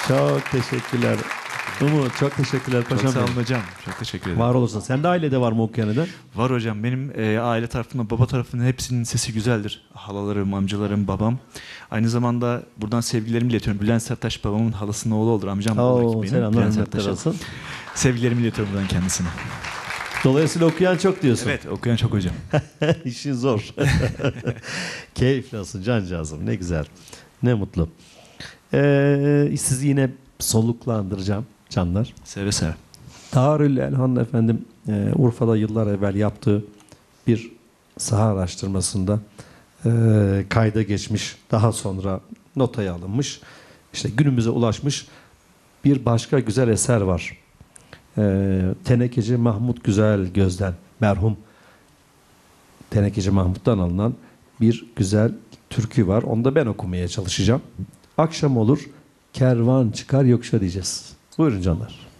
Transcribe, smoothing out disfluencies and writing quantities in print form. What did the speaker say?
Çok teşekkürler. Umut çok teşekkürler Çok paşam. sağ olun benim. hocam. Çok teşekkür ederim. Var olursa. Sende ailede var mı okuyan eden? Var hocam. Benim aile tarafından, baba tarafından hepsinin sesi güzeldir. Halalarım, amcalarım, babam. Aynı zamanda buradan sevgilerimi iletiyorum. Bülent Serttaş babamın halasının oğlu olur. Amcam olur Oo, benim. selamlar, Bülent hürmetler Serttaş'a. olsun. Sevgilerimi iletiyorum buradan kendisine. Dolayısıyla okuyan çok diyorsun. Evet, okuyan çok hocam. İşin zor. Keyifli olsun cancağızım. Ne güzel. Ne mutlu. Sizi yine soluklandıracağım canlar. Seve seve. Tarül Elhan efendim Urfa'da yıllar evvel yaptığı bir saha araştırmasında kayda geçmiş, daha sonra notaya alınmış, işte günümüze ulaşmış bir başka güzel eser var. Tenekeci Mahmut Güzelgöz'den, merhum Tenekeci Mahmut'tan alınan bir güzel türkü var. Onu da ben okumaya çalışacağım. Akşam olur, kervan çıkar yokuşa diyeceğiz. Buyurun canlar.